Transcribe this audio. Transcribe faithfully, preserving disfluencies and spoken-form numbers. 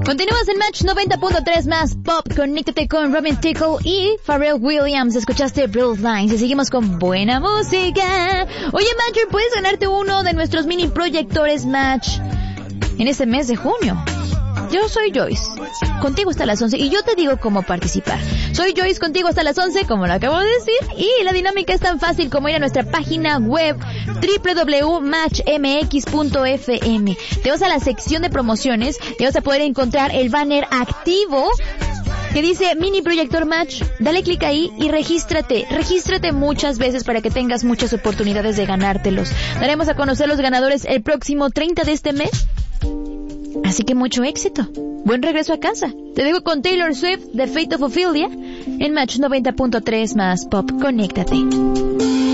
Continúas en Match noventa punto tres más Pop. Conéctate con Robin Tickle y Pharrell Williams. Escuchaste Blue Lines y seguimos con buena música. Oye, Matcher, puedes ganarte uno de nuestros mini proyectores Match en este mes de junio. Yo soy Joyce, contigo hasta las once, y yo te digo cómo participar. Soy Joyce, contigo hasta las once, como lo acabo de decir, y la dinámica es tan fácil como ir a nuestra página web doble u doble u doble u punto match m x punto f m. Te vas a la sección de promociones y vas a poder encontrar el banner activo que dice Mini Proyector Match. Dale clic ahí y regístrate. Regístrate muchas veces para que tengas muchas oportunidades de ganártelos. Daremos a conocer los ganadores el próximo treinta de este mes. Así que mucho éxito. Buen regreso a casa. Te dejo con Taylor Swift, The Fate of Ophelia, en Match noventa punto tres más Pop. Conéctate.